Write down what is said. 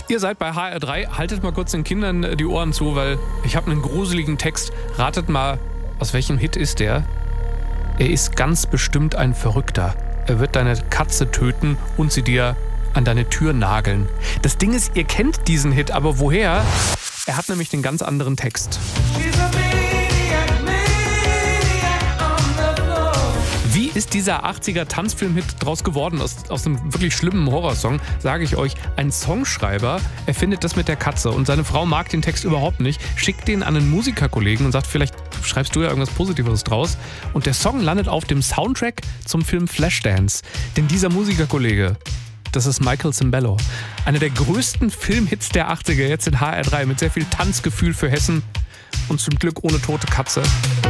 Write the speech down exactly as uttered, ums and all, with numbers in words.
Ihr seid bei H R drei, haltet mal kurz den Kindern die Ohren zu, weil ich habe einen gruseligen Text. Ratet mal, aus welchem Hit ist der? Er ist ganz bestimmt ein Verrückter. Er wird deine Katze töten und sie dir an deine Tür nageln. Das Ding ist, ihr kennt diesen Hit, aber woher? Er hat nämlich den ganz anderen Text. Wie ist dieser achtziger Tanzfilm-Hit draus geworden? Aus, aus einem wirklich schlimmen Horrorsong, sage ich euch. Ein Songschreiber erfindet das mit der Katze und seine Frau mag den Text überhaupt nicht, schickt den an einen Musikerkollegen und sagt, vielleicht schreibst du ja irgendwas Positiveres draus. Und der Song landet auf dem Soundtrack zum Film Flashdance. Denn dieser Musikerkollege, das ist Michael Cimbello. Einer der größten Filmhits der achtziger, jetzt in H R drei, mit sehr viel Tanzgefühl für Hessen und zum Glück ohne tote Katze.